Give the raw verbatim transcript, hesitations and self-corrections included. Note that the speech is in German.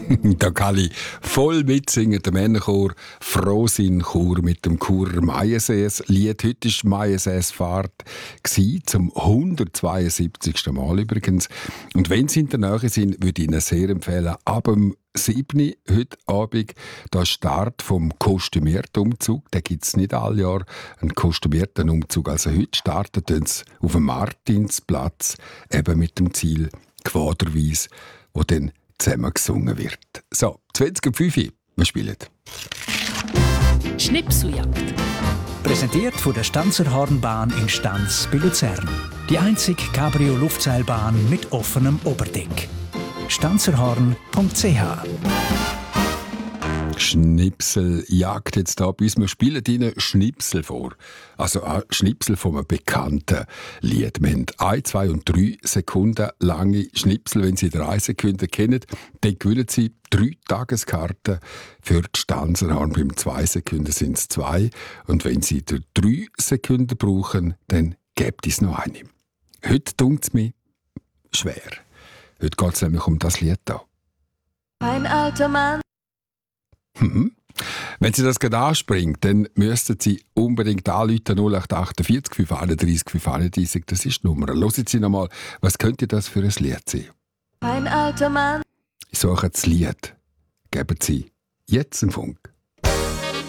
Da kann ich voll mitsingen, der Männerchor Frohsinn-Chor mit dem Churer Mayensees-Lied. Heute war Mayensees-Fahrt zum hundertzweiundsiebzigsten Mal übrigens. Und wenn Sie in der Nähe sind, würde ich Ihnen sehr empfehlen, ab dem sieben heute Abend der Start vom kostümierten Umzug. Den gibt es nicht alle Jahre, einen kostümierten Umzug. Also heute startet es auf dem Martinsplatz, eben mit dem Ziel quaderweise, wo dann zusammen gesungen wird. So, zwanzig Uhr fünf, wir spielen. Schnipseljagd. Präsentiert von der Stanzer Hornbahn in Stanz bei Luzern. Die einzige Cabrio-Luftseilbahn mit offenem Oberdeck. stanzerhorn punkt c h Schnipseljagd jetzt da bei uns. Wir spielen Ihnen Schnipsel vor. Also ein Schnipsel von einem bekannten Lied. Wir haben ein, zwei und drei Sekunden lange Schnipsel. Wenn Sie drei Sekunden kennen, dann gewinnen Sie drei Tageskarten für die Stanzerhorn. Beim zwei Sekunden sind es zwei. Und wenn Sie drei Sekunden brauchen, dann gibt es noch eine. Heute tut es mir schwer. Heute geht es nämlich um das Lied hier. Ein alter Mann. Mhm. Wenn Sie das gerade anspringen, dann müssten Sie unbedingt anrufen null acht achtundvierzig fünf einunddreißig fünf einunddreißig. Das ist die Nummer. Hören Sie noch mal, was könnte das für ein Lied sein? Ein alter Mann. Ich suche das Lied. Geben Sie jetzt einen Funk.